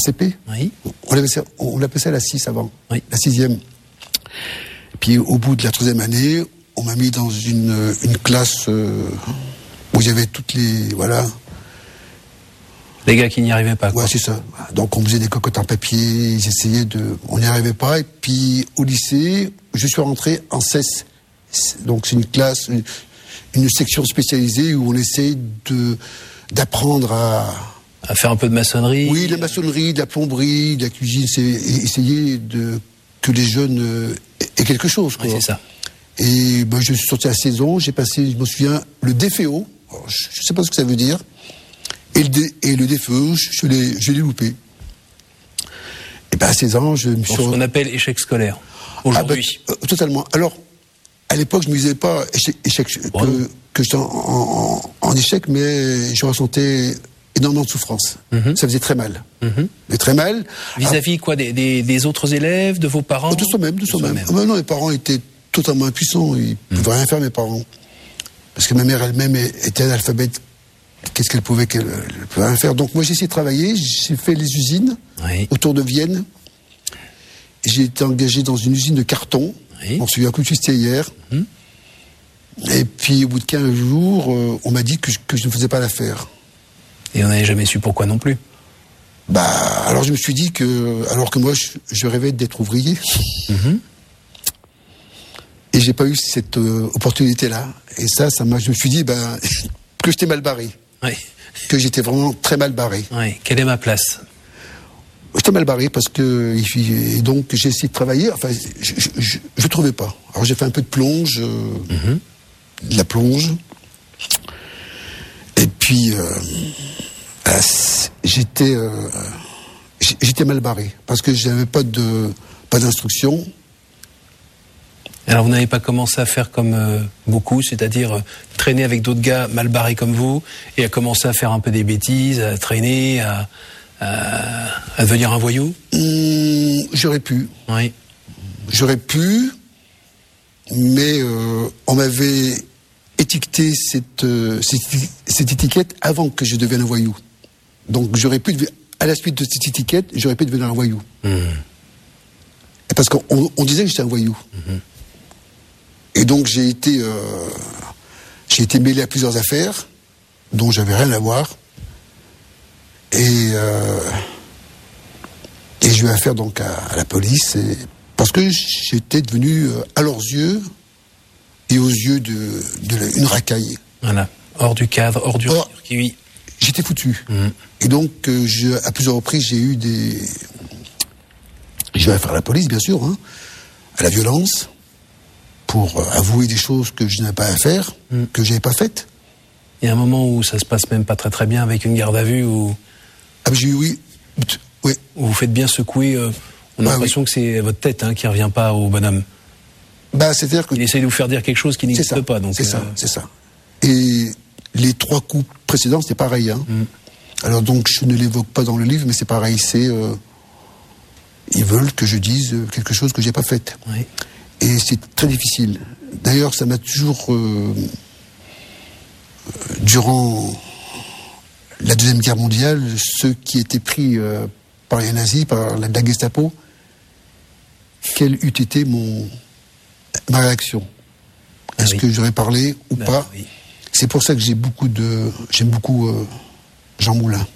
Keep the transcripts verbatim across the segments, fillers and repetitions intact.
C P. Oui. On appelait ça, on appelait ça la six avant, oui. la sixième. Puis au bout de la troisième année, on m'a mis dans une, une classe euh, où il y avait toutes les... Voilà. Les gars qui n'y arrivaient pas, quoi. Ouais, c'est ça. Donc on faisait des cocottes en papier, ils essayaient de... On n'y arrivait pas. Et puis au lycée, je suis rentré en C E S. Donc c'est une classe, une, une section spécialisée où on essaye de, d'apprendre à... À faire un peu de maçonnerie. Oui, de la maçonnerie, de la plomberie, de la cuisine. C'est essayer de, que les jeunes euh, aient quelque chose, quoi. Oui, c'est ça. Et ben, je suis sorti à seize ans, j'ai passé, je me souviens, le D F O. Alors, je ne sais pas ce que ça veut dire. Et le, D, et le D F E, je, je l'ai, je l'ai loupé. Et ben à seize ans, je me suis... Pour ce qu'on appelle échec scolaire, aujourd'hui. Ah ben, euh, totalement. Alors, à l'époque, je ne me disais pas échec, échec ouais. que, que j'étais en, en, en échec, mais je ressentais énormément de souffrance. Mm-hmm. Ça faisait très mal. Mm-hmm. Mais très mal. Vis-à-vis quoi, des, des, des autres élèves, de vos parents? De soi-même, de soi-même. Ah ben non, mes parents étaient totalement impuissants. Ils ne mm. pouvaient rien faire, mes parents. Parce que ma mère elle-même était analphabète. Qu'est-ce qu'elle pouvait, qu'elle ne pouvait rien faire. Donc moi, j'ai essayé de travailler. J'ai fait les usines oui. autour de Vienne. J'ai été engagé dans une usine de carton. Oui. On s'est vu un coup de fil hier. Mm. Et puis, au bout de quinze jours, euh, on m'a dit que je, que je ne faisais pas l'affaire. Et on n'avait jamais su pourquoi non plus. Bah, alors je me suis dit que, alors que moi, je, je rêvais d'être ouvrier. Mm-hmm. Et j'ai pas eu cette euh, opportunité-là. Et ça, ça m'a, je me suis dit, ben, que j'étais mal barré. Oui. Que j'étais vraiment très mal barré. Oui. Quelle est ma place? J'étais mal barré parce que, et donc, j'ai essayé de travailler. Enfin, je ne trouvais pas. Alors, j'ai fait un peu de plonge, euh, mm-hmm. de la plonge. Et puis, euh, euh, j'étais, euh, j'étais mal barré parce que j'avais pas de, pas d'instruction. Alors, vous n'avez pas commencé à faire comme euh, beaucoup, c'est-à-dire euh, traîner avec d'autres gars mal barrés comme vous, et à commencer à faire un peu des bêtises, à traîner, à, à, à devenir un voyou? Mmh, j'aurais pu. Oui. J'aurais pu, mais euh, on m'avait étiqueté cette, euh, cette, cette étiquette avant que je devienne un voyou. Donc j'aurais pu, à la suite de cette étiquette, j'aurais pu devenir un voyou. Mmh. Et parce qu'on on disait que j'étais un voyou. Mmh. Et donc j'ai été, euh, j'ai été mêlé à plusieurs affaires dont j'avais rien à voir. Et, euh, et j'ai eu affaire donc à, à la police, et, parce que j'étais devenu, euh, à leurs yeux et aux yeux de, de la, une racaille. Voilà, hors du cadre, hors du or, oui. J'étais foutu. Mmh. Et donc, euh, je, à plusieurs reprises, j'ai eu des... J'ai eu affaire à la police, bien sûr, hein, à la violence, pour euh, avouer des choses que je n'avais pas à faire, mmh. que je n'avais pas faites. Il y a un moment où ça se passe même pas très très bien avec une garde à vue où... Ah, j'ai eu, oui. oui. Où vous faites bien secouer... Euh, on a ah, l'impression oui. que c'est votre tête hein, qui ne revient pas au bonhomme. Bah, c'est-à-dire que... Il essaie de vous faire dire quelque chose qui n'existe pas. Donc, c'est euh... ça, c'est ça. Et les trois coups précédents, c'était pareil. Hein. Mm. Alors donc, je ne l'évoque pas dans le livre, mais c'est pareil. C'est... Euh, ils veulent que je dise quelque chose que je n'ai pas fait. Oui. Et c'est très difficile. D'ailleurs, ça m'a toujours... Euh, durant la Deuxième Guerre mondiale, ceux qui étaient pris euh, par les nazis, par la, la Gestapo, quelle eût été mon, ma réaction? Est-ce ah oui. que j'aurais parlé ou ben, pas oui. C'est pour ça que j'ai beaucoup de, j'aime beaucoup euh, Jean Moulin.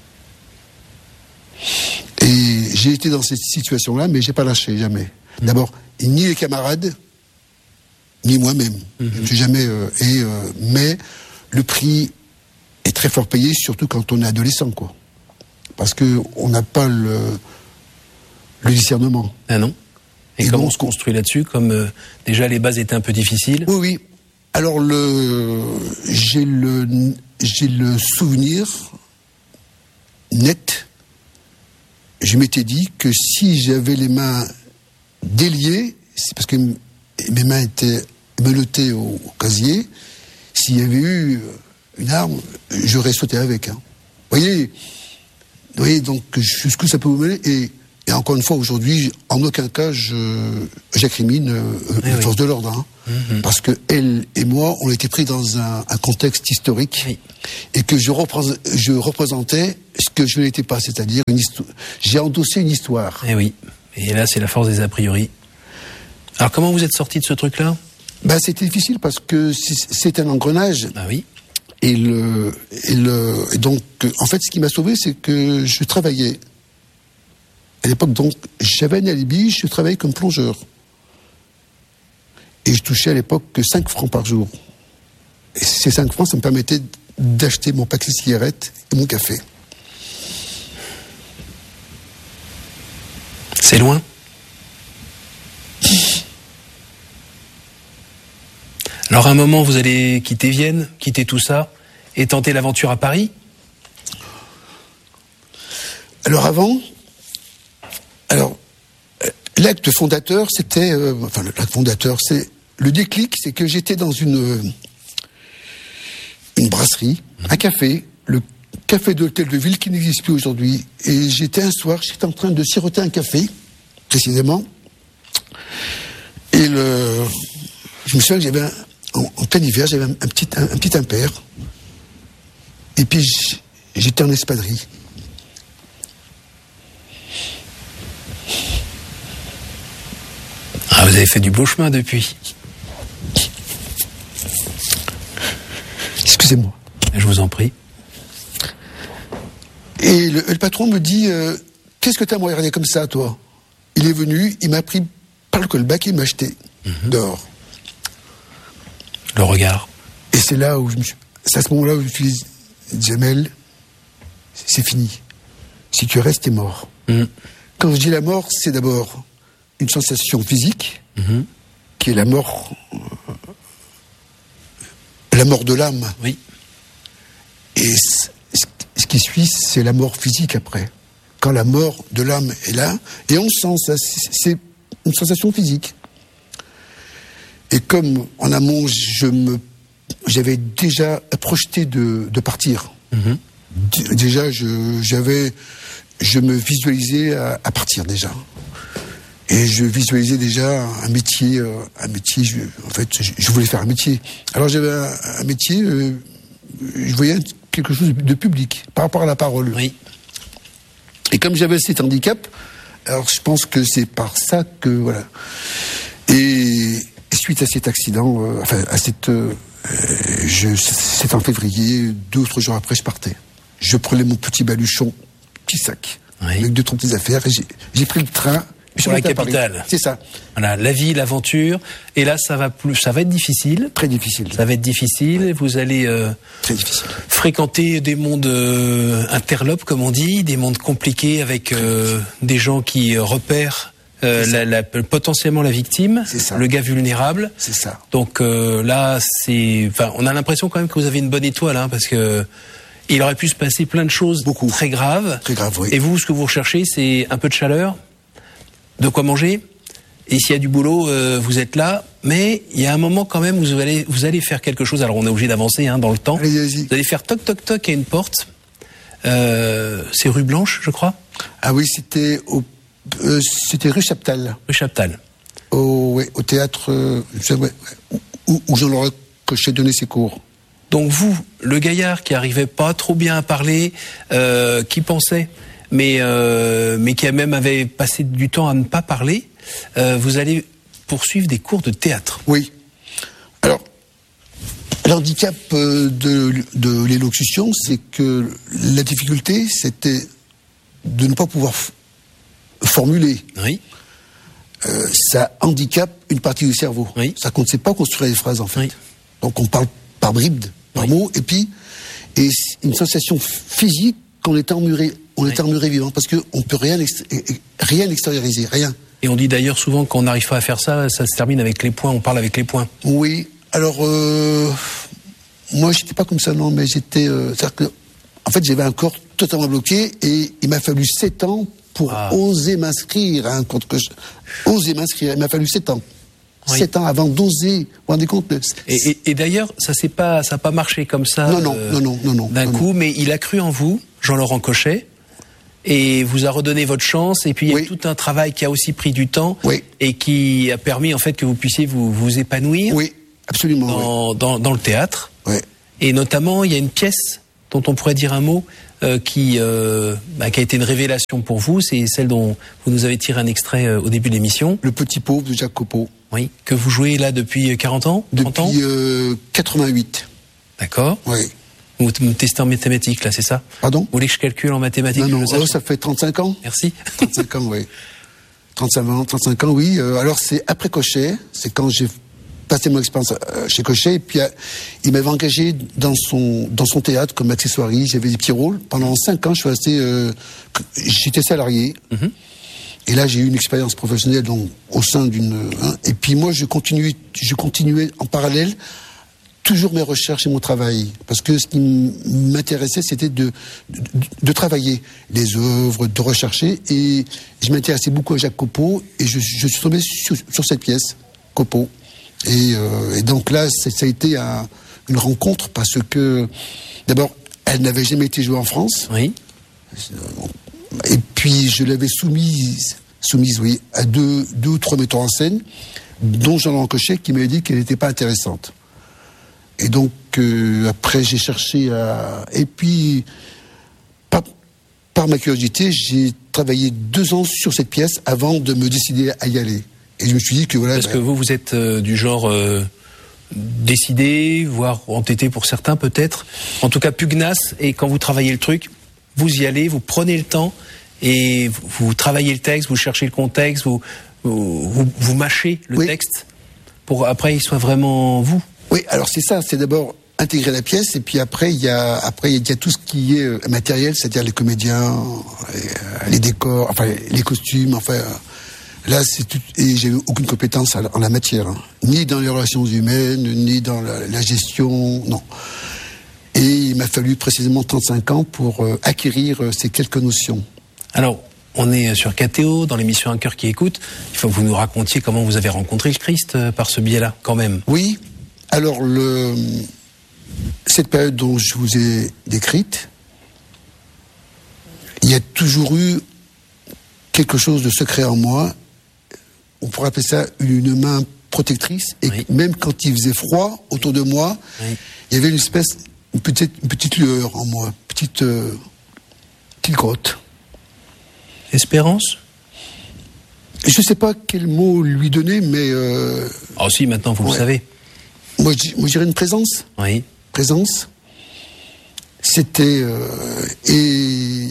Et j'ai été dans cette situation-là, mais j'ai pas lâché, jamais. Mmh. D'abord, ni les camarades, ni moi-même. Mmh. Je suis jamais. Euh, et euh, mais le prix est très fort payé, surtout quand on est adolescent, quoi. Parce que on n'a pas le, le discernement. Ah non. Et, et comment donc, on se construit là-dessus? Comme euh, déjà les bases étaient un peu difficiles. Oui, oui. Alors le, j'ai le, j'ai le souvenir net. Je m'étais dit que si j'avais les mains déliées, c'est parce que mes mains étaient menottées au, au casier. S'il y avait eu une arme, j'aurais sauté avec. Hein. Vous voyez, vous voyez donc jusqu'où ça peut vous mener. Et Et encore une fois, aujourd'hui, en aucun cas, je, j'accrimine euh, eh les oui. forces de l'ordre. Hein, mm-hmm. Parce que elle et moi, on a été pris dans un, un contexte historique oui. et que je, représ- je représentais ce que je n'étais pas, c'est-à-dire une histoire. J'ai endossé une histoire. Et oui. Et là, c'est la force des a priori. Alors, comment vous êtes sorti de ce truc-là ? Ben, c'était difficile parce que c'est un engrenage. Ah oui. Et, le, et, le, et donc, en fait, ce qui m'a sauvé, c'est que je travaillais. À l'époque, donc, j'avais un alibi, je travaillais comme plongeur. Et je touchais à l'époque que cinq francs par jour. Et ces cinq francs, ça me permettait d'acheter mon paquet de cigarettes et mon café. C'est loin ? Alors à un moment, vous allez quitter Vienne, quitter tout ça, et tenter l'aventure à Paris ? Alors avant, alors l'acte fondateur, c'était, euh, enfin l'acte fondateur, c'est le déclic, c'est que j'étais dans une une brasserie, mmh. un café, le café de l'hôtel de ville qui n'existe plus aujourd'hui, et j'étais un soir, j'étais en train de siroter un café, précisément, et le, je me souviens que j'avais un En, en plein hiver, j'avais un, un, petit, un, un petit impair. Et puis, j'étais en espadrille. Ah, vous avez fait du beau chemin depuis. Excusez-moi. Je vous en prie. Et le, le patron me dit, euh, qu'est-ce que t'as à me regarder comme ça, toi ? Il est venu, il m'a pris par le callback et il m'a jeté mm-hmm. dehors. Le regard. Et c'est là où je me suis... C'est à ce moment-là où je me suis dit, Jamel, c'est fini. Si tu restes, t'es mort. Mmh. Quand je dis la mort, c'est d'abord une sensation physique, mmh. qui est la mort... Euh, la mort de l'âme. Oui. Et c- ce qui suit, c'est la mort physique après. Quand la mort de l'âme est là, et on sent ça, c'est une sensation physique. Et comme en amont, je me, j'avais déjà projeté de, de partir. Mm-hmm. D- déjà, je, j'avais, je me visualisais à, à partir déjà. Et je visualisais déjà un métier, euh, un métier. Je, en fait, je, je voulais faire un métier. Alors j'avais un, un métier. Euh, je voyais quelque chose de public par rapport à la parole. Oui. Et comme j'avais cet handicap, alors je pense que c'est par ça que voilà. Et suite à cet accident, euh, enfin à cette, euh, je, c'était en février, deux ou trois jours après, je partais. Je prenais mon petit baluchon, petit sac, oui. avec deux trois petites affaires, et j'ai, j'ai pris le train. Sur la capitale. C'est ça. Voilà, la vie, l'aventure. Et là, ça va plus, ça va être difficile. Très difficile. Ça va être difficile. Vous allez euh, Très difficile. fréquenter des mondes euh, interlopes, comme on dit, des mondes compliqués avec euh, des gens qui euh, repèrent euh, la, la, potentiellement la victime, c'est ça. Le gars vulnérable. C'est ça. Donc euh, là, c'est, enfin, on a l'impression quand même que vous avez une bonne étoile, hein, parce que il aurait pu se passer plein de choses Beaucoup. très graves. Très graves, oui. Et vous, ce que vous recherchez, c'est un peu de chaleur. De quoi manger, et s'il y a du boulot, euh, vous êtes là, mais il y a un moment quand même où vous allez, vous allez faire quelque chose, alors on est obligé d'avancer hein, dans le temps, allez, allez-y. Vous allez faire toc toc toc à une porte, euh, c'est rue Blanche je crois. Ah oui, c'était, au, euh, c'était rue Chaptal. Rue Chaptal. Au, ouais, au théâtre euh, ouais, où, où Jean-Laurent Cochet donnait ses cours. Donc vous, le gaillard qui arrivait pas trop bien à parler, euh, qui pensait... mais euh, mais qui a même avait passé du temps à ne pas parler, euh, vous allez poursuivre des cours de théâtre. Oui. Alors, l'handicap de, de l'élocution, c'est que la difficulté, c'était de ne pas pouvoir f- formuler. Oui. Euh, ça handicape une partie du cerveau. Oui. Ça qu'on ne sait pas construire des phrases, en fait. Oui. Donc on parle par bribes, par oui. mots, et puis et une sensation physique qu'on est emmuré. On est emmuré vivant parce qu'on ne peut rien, ext- rien extérioriser, rien. Et on dit d'ailleurs souvent qu'on n'arrive pas à faire ça, ça se termine avec les poings, on parle avec les poings. Oui, alors euh, moi j'étais pas comme ça, non, mais j'étais... Euh, c'est-à-dire que, en fait, j'avais un corps totalement bloqué et il m'a fallu sept ans pour ah. oser m'inscrire à un compte que je... Oser m'inscrire, il m'a fallu sept ans. Oui. Sept ans avant d'oser, vous vous rendez compte? Et, et, et d'ailleurs, ça s'est pas, ça n'a pas marché comme ça. Non, non, euh, non, non, non, non. D'un non, coup, non. mais il a cru en vous, Jean-Laurent Cochet. et vous a redonné votre chance. Et puis il y a oui. tout un travail qui a aussi pris du temps oui. et qui a permis en fait que vous puissiez vous, vous épanouir oui, absolument, dans, oui. dans, dans le théâtre. Oui. Et notamment, il y a une pièce dont on pourrait dire un mot euh, qui, euh, bah, qui a été une révélation pour vous. C'est celle dont vous nous avez tiré un extrait euh, au début de l'émission. Le Petit Pauvre de Jacques Copeau. Oui, que vous jouez là depuis quarante ans, trente ans. Depuis euh, quatre-vingt-huit. D'accord. Oui. Vous me testez en mathématiques, là, c'est ça? Pardon? Vous voulez que je calcule en mathématiques? Non, non, oh, ça fait trente-cinq ans. Merci. trente-cinq ans, oui. trente-cinq ans, trente-cinq ans, oui. Euh, alors, c'est après Cochet. C'est quand j'ai passé mon expérience euh, chez Cochet. Et puis, euh, il m'avait engagé dans son, dans son théâtre comme accessoiriste. J'avais des petits rôles. Pendant cinq ans, je suis resté, euh, j'étais salarié. Mm-hmm. Et là, j'ai eu une expérience professionnelle, donc, au sein d'une, hein, et puis moi, je continuais, je continuais en parallèle toujours mes recherches et mon travail, parce que ce qui m'intéressait, c'était de, de, de travailler les œuvres, de rechercher, et je m'intéressais beaucoup à Jacques Copeau, et je, je suis tombé sur, sur cette pièce, Copeau. Et, euh, et donc là, ça a été un, une rencontre, parce que, d'abord, elle n'avait jamais été jouée en France. Oui. Et puis, je l'avais soumise, soumise, oui, à deux, deux ou trois metteurs en scène, dont Jean-Laurent Cochet, qui m'avait dit qu'elle n'était pas intéressante. Et donc, euh, après, j'ai cherché à... Et puis, par, par ma curiosité, j'ai travaillé deux ans sur cette pièce avant de me décider à y aller. Et je me suis dit que voilà... Parce ben... que vous, vous êtes euh, du genre euh, décidé, voire entêté pour certains peut-être, en tout cas pugnace, et quand vous travaillez le truc, vous y allez, vous prenez le temps, et vous, vous travaillez le texte, vous cherchez le contexte, vous, vous, vous, vous mâchez le oui. texte, pour après il soit vraiment vous. Oui, alors c'est ça, c'est d'abord intégrer la pièce, et puis après il y a après il y a tout ce qui est matériel, c'est-à-dire les comédiens, les, les décors, enfin les costumes, enfin là c'est tout, et j'ai eu aucune compétence en la matière, hein, ni dans les relations humaines, ni dans la, la gestion, non. Et il m'a fallu précisément trente-cinq ans pour euh, acquérir euh, ces quelques notions. Alors, on est sur K T O, dans l'émission Un cœur qui écoute. Il faut que vous nous racontiez comment vous avez rencontré le Christ euh, par ce biais-là, quand même. Oui. Alors, le, cette période dont je vous ai décrite, il y a toujours eu quelque chose de secret en moi. On pourrait appeler ça une main protectrice. Et oui. Même quand il faisait froid autour de moi, oui. Il y avait une espèce, une petite, une petite lueur en moi, une petite, euh, petite grotte. Espérance ? Je ne sais pas quel mot lui donner, mais... Euh, ah si, maintenant vous ouais. le savez. Moi, je, moi, je dirais une présence. Oui. Présence. C'était... Euh, et...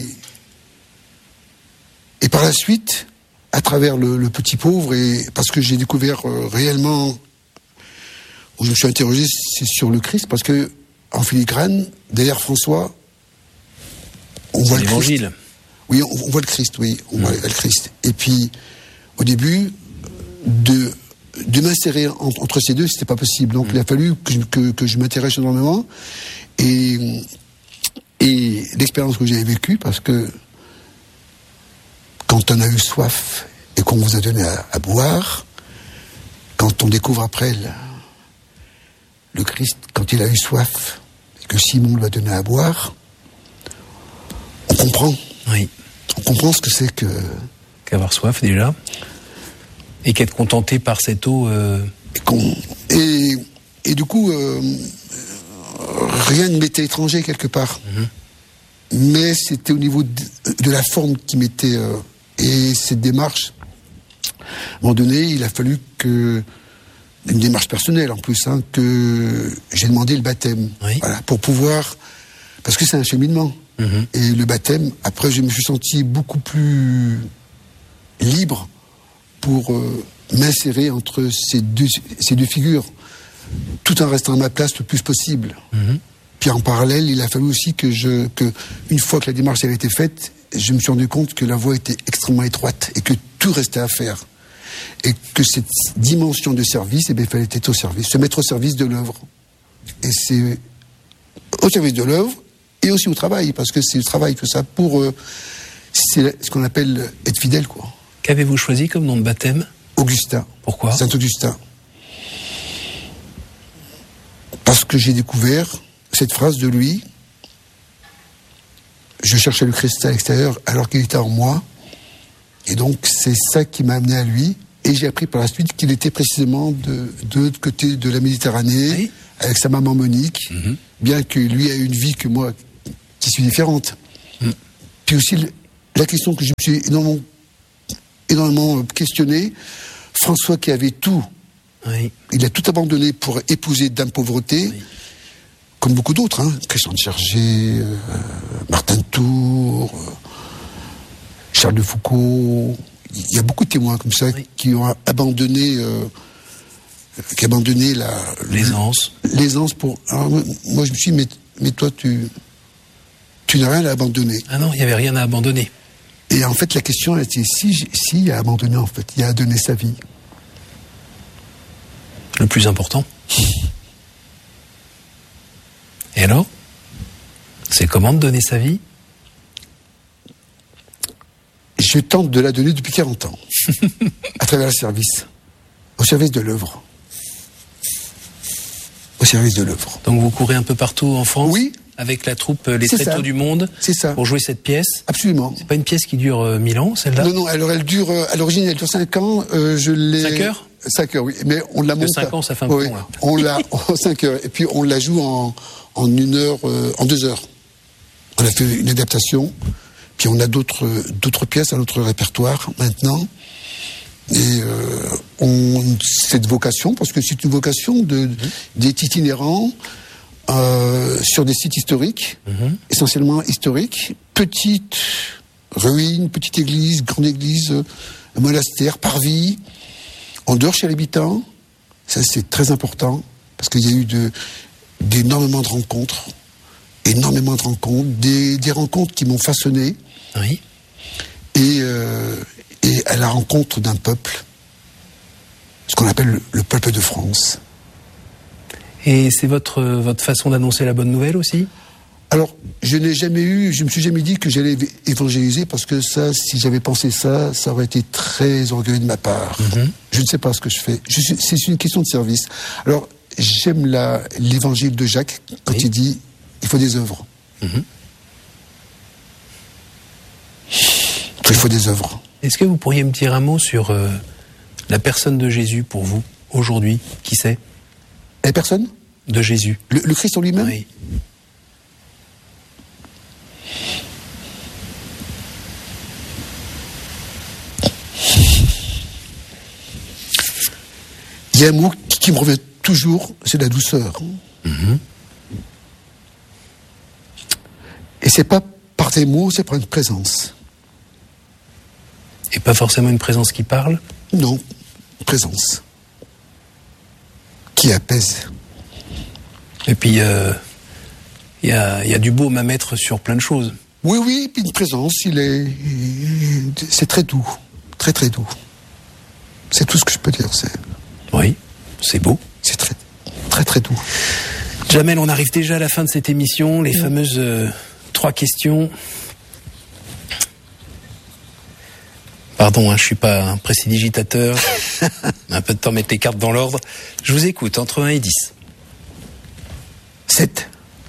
Et par la suite, à travers le, le Petit Pauvre, et parce que j'ai découvert euh, réellement... Où je me suis interrogé, c'est sur le Christ, parce que en filigrane, derrière François, on voit le Christ. Oui, on, on voit le Christ, oui, on mmh. voit le Christ. Et puis, au début, de... de m'insérer en, entre ces deux, c'était pas possible. Donc, mmh. il a fallu que je, que, que je m'intéresse énormément. Et, et l'expérience que j'avais vécue, parce que quand on a eu soif et qu'on vous a donné à, à boire, quand on découvre après le, le Christ, quand il a eu soif et que Simon lui a donné à boire, on comprend. Oui. On comprend ce que c'est que... Qu'avoir soif, déjà. Et qu'être contenté par cette eau... Euh... Et, et, et du coup, euh, rien ne m'était étranger quelque part. Mm-hmm. Mais c'était au niveau de, de la forme qui m'était... Euh, et cette démarche, à un moment donné, il a fallu que... Une démarche personnelle en plus, hein, que j'ai demandé le baptême. Oui. Voilà, pour pouvoir... Parce que c'est un cheminement. Mm-hmm. Et le baptême, après, je me suis senti beaucoup plus libre pour euh, m'insérer entre ces deux, ces deux figures, tout en restant à ma place le plus possible. Mm-hmm. Puis en parallèle, il a fallu aussi que je, que une fois que la démarche avait été faite, je me suis rendu compte que la voie était extrêmement étroite et que tout restait à faire. Et que cette dimension de service, eh bien, il fallait être au service, se mettre au service de l'œuvre. Et c'est au service de l'œuvre et aussi au travail, parce que c'est le travail, tout ça, pour... Euh, c'est ce qu'on appelle être fidèle, quoi. Qu'avez-vous choisi comme nom de baptême ? Augustin. Pourquoi ? Saint-Augustin. Parce que j'ai découvert cette phrase de lui. je cherchais le Christ à l'extérieur alors qu'il était en moi. Et donc, c'est ça qui m'a amené à lui. Et j'ai appris par la suite qu'il était précisément de, de l'autre côté de la Méditerranée, oui. avec sa maman Monique, mm-hmm. bien que lui ait une vie que moi, qui suis différente. Mm. Puis aussi, la question que je me suis énormément, énormément questionnée, François qui avait tout, oui. il a tout abandonné pour épouser Dame Pauvreté, oui. comme beaucoup d'autres, hein, Christian de Chergé, euh, Martin de Tours, euh, Charles de Foucault... Il y a beaucoup de témoins comme ça oui. qui ont abandonné, euh, qui ont abandonné la l'aisance. L'aisance pour. Alors, moi, je me suis dit, mais, mais toi, tu, tu n'as rien à abandonner. Ah non, il n'y avait rien à abandonner. Et en fait, la question était si, si il a abandonné, en fait, il a donné sa vie. Le plus important. Et alors, c'est comment de donner sa vie? Je tente de la donner depuis quarante ans, à travers le service, au service de l'œuvre. Au service de l'œuvre. Donc vous courez un peu partout en France? Oui. Avec la troupe Les Tréteaux du Monde? C'est ça. Pour jouer cette pièce? Absolument. C'est pas une pièce qui dure euh, mille ans, celle-là? Non, non, alors elle dure, euh, à l'origine, elle dure cinq ans, euh, je l'ai... cinq heures? cinq heures, oui, mais on l'a monté... cinq ans, ça fait un oui, peu long, là. On l'a, en cinq heures, et puis on la joue en, en une heure, euh, en deux heures. On a fait une adaptation... Puis on a d'autres d'autres pièces à notre répertoire maintenant. Et euh, on cette vocation, parce que c'est une vocation de, mmh. d'être itinérant euh, sur des sites historiques, mmh. essentiellement historiques, petites ruines, petites églises, grandes églises, monastères, parvis, en dehors chez l'habitant. Ça c'est très important, parce qu'il y a eu de, d'énormément de rencontres, énormément de rencontres, des, des rencontres qui m'ont façonné. Oui. Et, euh, et à la rencontre d'un peuple, ce qu'on appelle le, le peuple de France. Et c'est votre, votre façon d'annoncer la bonne nouvelle aussi? Alors, je n'ai jamais eu, je me suis jamais dit que j'allais évangéliser, parce que ça, si j'avais pensé ça, ça aurait été très orgueilleux de ma part. Mm-hmm. Je ne sais pas ce que je fais. Je suis, c'est une question de service. Alors, j'aime la, l'évangile de Jacques, quand oui. il dit, il faut des œuvres. Mm-hmm. Il faut des œuvres. Est-ce que vous pourriez me dire un mot sur euh, la personne de Jésus pour vous, aujourd'hui? Qui c'est? La personne de Jésus. Le, le Christ en lui-même? Oui. Il y a un mot qui, qui me revient toujours, c'est la douceur. Mm-hmm. Et c'est pas par des mots, c'est par une présence. Et pas forcément une présence qui parle? Non, une présence qui apaise. Et puis, il euh, y, a, y a du baume à mettre sur plein de choses. Oui, oui, puis une présence, il est, il, c'est très doux, très très doux. C'est tout ce que je peux dire. C'est... Oui, c'est beau. C'est très, très très doux. Jamel, on arrive déjà à la fin de cette émission, les oui. fameuses euh, trois questions. Pardon, hein, je suis pas un prestidigitateur. Un peu de temps mettre les cartes dans l'ordre. Je vous écoute, entre un et dix. sept.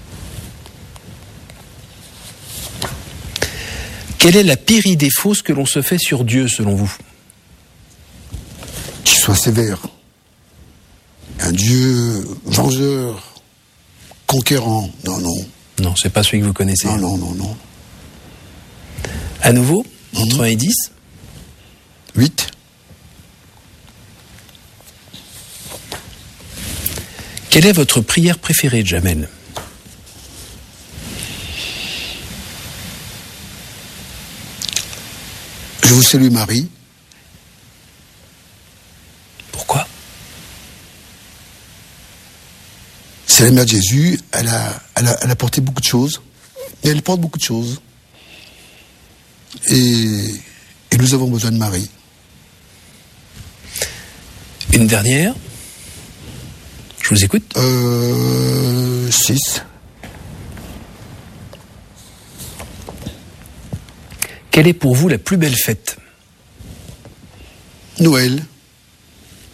Quelle est la pire idée fausse que l'on se fait sur Dieu, selon vous? Qu'il soit sévère. Un Dieu vengeur, conquérant. Non, non. Non, c'est pas celui que vous connaissez. Non, non, non, non. À nouveau, entre mmh. un et dix. huit. Quelle est votre prière préférée, Jamel? Je vous salue Marie. Pourquoi? C'est la mère de Jésus, elle a, elle a, elle a porté beaucoup de choses. Et elle porte beaucoup de choses. Et, et nous avons besoin de Marie. Une dernière. Je vous écoute. Euh, six. Quelle est pour vous la plus belle fête? Noël.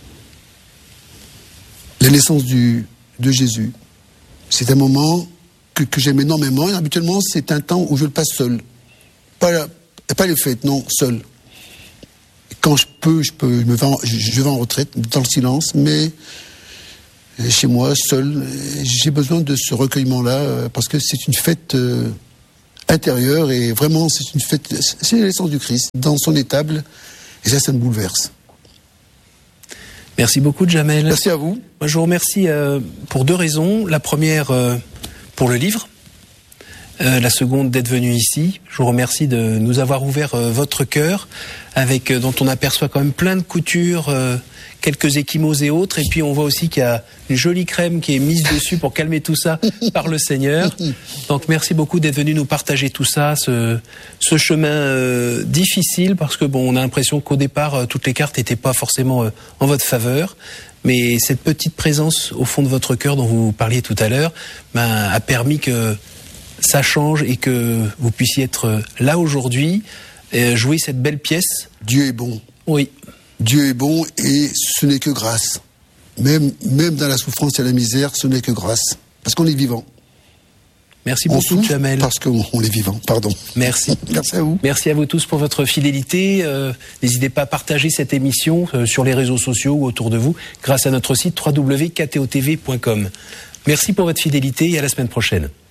La naissance du, de Jésus. C'est un moment que, que j'aime énormément. Et habituellement, c'est un temps où je le passe seul. Pas, la, pas les fêtes, non, seul. Quand je peux, je peux, je, me vais en, je, je vais en retraite, dans le silence, mais chez moi, seul, j'ai besoin de ce recueillement-là, parce que c'est une fête euh, intérieure, et vraiment, c'est une fête, c'est l'essence du Christ, dans son étable, et ça, ça me bouleverse. Merci beaucoup, Jamel. Merci à vous. Moi, je vous remercie euh, pour deux raisons. La première, euh, pour le livre. Euh, la seconde, d'être venu ici. Je vous remercie de nous avoir ouvert euh, votre cœur, avec euh, dont on aperçoit quand même plein de coutures, euh, quelques échymoses et autres. Et puis on voit aussi qu'il y a une jolie crème qui est mise dessus pour calmer tout ça par le Seigneur. Donc merci beaucoup d'être venu nous partager tout ça, ce, ce chemin euh, difficile, parce que bon, on a l'impression qu'au départ, euh, toutes les cartes n'étaient pas forcément euh, en votre faveur. Mais cette petite présence au fond de votre cœur dont vous parliez tout à l'heure, ben, a permis que ça change et que vous puissiez être là aujourd'hui, et jouer cette belle pièce. Dieu est bon. Oui. Dieu est bon, et ce n'est que grâce. Même, même dans la souffrance et la misère, ce n'est que grâce. Parce qu'on est vivant. Merci on beaucoup, Jamel. Parce qu'on on est vivant, pardon. Merci. Merci à vous. Merci à vous tous pour votre fidélité. Euh, n'hésitez pas à partager cette émission euh, sur les réseaux sociaux ou autour de vous, grâce à notre site w w w point k t o t v point com. Merci pour votre fidélité et à la semaine prochaine.